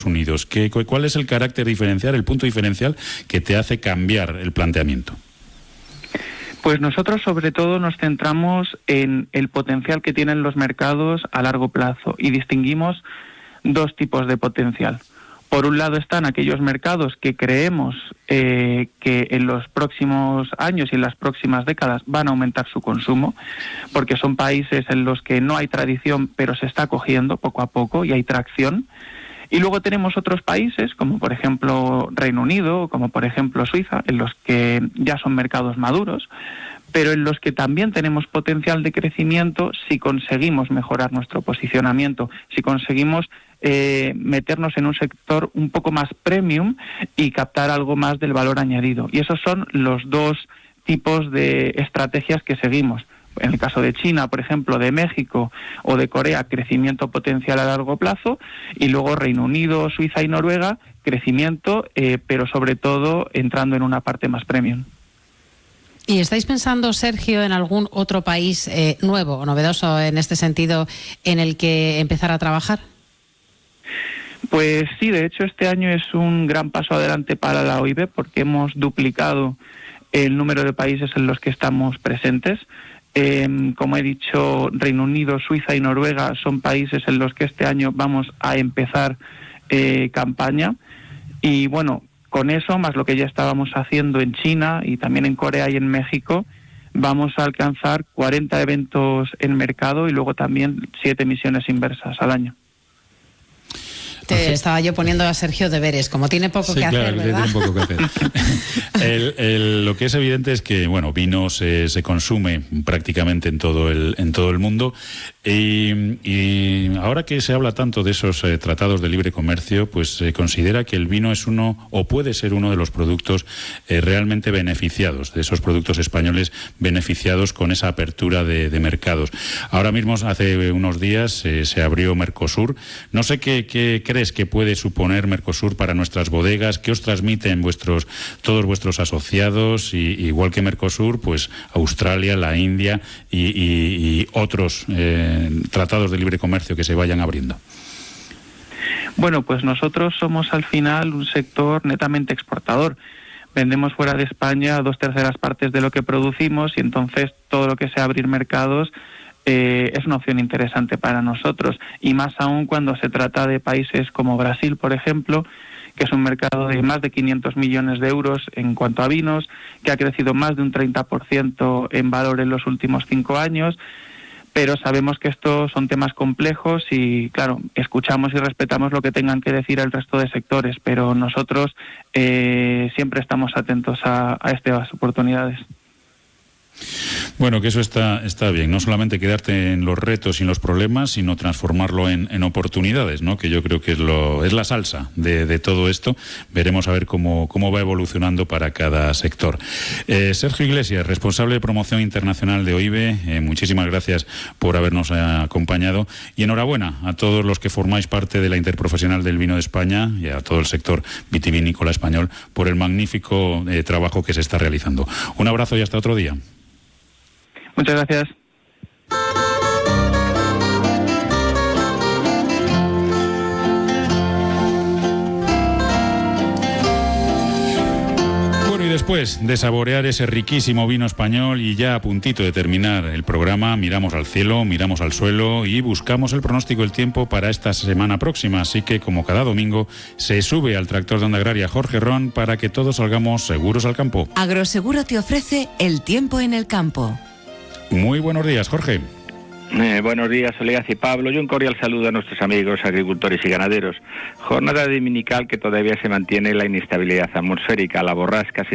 Unidos. ¿Cuál es el carácter diferencial, el punto diferencial que te hace cambiar el planteamiento? Pues nosotros sobre todo nos centramos en el potencial que tienen los mercados a largo plazo y distinguimos dos tipos de potencial. Por un lado están aquellos mercados que creemos que en los próximos años y en las próximas décadas van a aumentar su consumo, porque son países en los que no hay tradición, pero se está cogiendo poco a poco y hay tracción. Y luego tenemos otros países, como por ejemplo Reino Unido, como por ejemplo Suiza, en los que ya son mercados maduros, pero en los que también tenemos potencial de crecimiento si conseguimos mejorar nuestro posicionamiento, si conseguimos meternos en un sector un poco más premium y captar algo más del valor añadido. Y esos son los dos tipos de estrategias que seguimos. En el caso de China, por ejemplo, de México o de Corea, crecimiento potencial a largo plazo, y luego Reino Unido, Suiza y Noruega, crecimiento, pero sobre todo entrando en una parte más premium. ¿Y estáis pensando, Sergio, en algún otro país nuevo o novedoso en este sentido en el que empezar a trabajar? Pues sí, de hecho este año es un gran paso adelante para la OIB porque hemos duplicado el número de países en los que estamos presentes. Como he dicho, Reino Unido, Suiza y Noruega son países en los que este año vamos a empezar campaña. Y bueno, con eso, más lo que ya estábamos haciendo en China y también en Corea y en México, vamos a alcanzar 40 eventos en mercado y luego también 7 emisiones inversas al año. Estaba yo poniendo a Sergio deberes, como tiene poco que hacer, ¿verdad? Tiene poco que hacer. Lo que es evidente es que, bueno, vino se consume prácticamente en todo el mundo y ahora que se habla tanto de esos tratados de libre comercio, pues se considera que el vino es uno, o puede ser uno de los productos realmente beneficiados, de esos productos españoles beneficiados con esa apertura de mercados. Ahora mismo, hace unos días, se abrió Mercosur. No sé qué crees que puede suponer Mercosur para nuestras bodegas, qué os transmiten todos vuestros asociados, y igual que Mercosur, pues Australia, la India y otros tratados de libre comercio que se vayan abriendo. Bueno, pues nosotros somos al final un sector netamente exportador. Vendemos fuera de España 2/3 partes de lo que producimos y entonces todo lo que sea abrir mercados es una opción interesante para nosotros, y más aún cuando se trata de países como Brasil, por ejemplo, que es un mercado de más de 500 millones de euros en cuanto a vinos, que ha crecido más de un 30% en valor en los últimos 5 años, pero sabemos que estos son temas complejos y, claro, escuchamos y respetamos lo que tengan que decir el resto de sectores, pero nosotros siempre estamos atentos a estas oportunidades. Bueno, que eso está bien, no solamente quedarte en los retos y en los problemas, sino transformarlo en oportunidades, ¿no? Que yo creo que es la salsa de todo esto. Veremos a ver cómo va evolucionando para cada sector. Sergio Iglesias, responsable de promoción internacional de OIB, muchísimas gracias por habernos acompañado y enhorabuena a todos los que formáis parte de la Interprofesional del Vino de España y a todo el sector vitivinícola español por el magnífico trabajo que se está realizando. Un abrazo y hasta otro día. Muchas gracias. Bueno, y después de saborear ese riquísimo vino español y ya a puntito de terminar el programa, miramos al cielo, miramos al suelo y buscamos el pronóstico del tiempo para esta semana próxima. Así que, como cada domingo, se sube al tractor de Onda Agraria Jorge Ron para que todos salgamos seguros al campo. Agroseguro te ofrece el tiempo en el campo. Muy buenos días, Jorge. Buenos días, Oleaz y Pablo, y un cordial saludo a nuestros amigos agricultores y ganaderos. Jornada dominical que todavía se mantiene la inestabilidad atmosférica, la borrasca